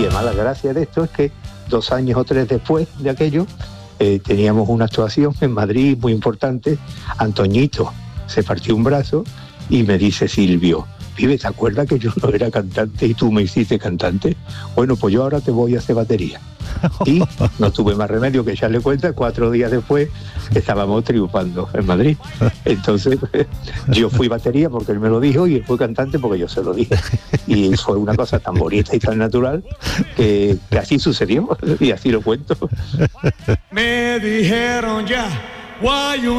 Y además la gracia de esto es que 2 años o 3 después de aquello, teníamos una actuación en Madrid muy importante. Antoñito se partió un brazo y me dice Silvio: Pibe, ¿te acuerdas que yo no era cantante y tú me hiciste cantante? Bueno, pues yo ahora te voy a hacer batería. Y no tuve más remedio que echarle cuenta. 4 días después estábamos triunfando en Madrid. Entonces yo fui batería porque él me lo dijo, y él fue cantante porque yo se lo dije. Y fue una cosa tan bonita y tan natural que así sucedió, y así lo cuento. Me dijeron ya, guay,